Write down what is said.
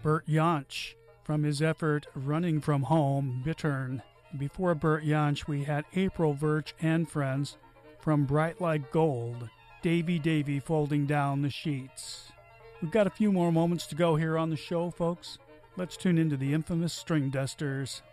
Bert Jansch from his effort Running from Home, Bittern. Before Bert Jansch, we had April Virch and Friends from Bright Like Gold, Davy Davy Folding Down the Sheets. We've got a few more moments to go here on the show, folks. Let's tune into the infamous String Dusters.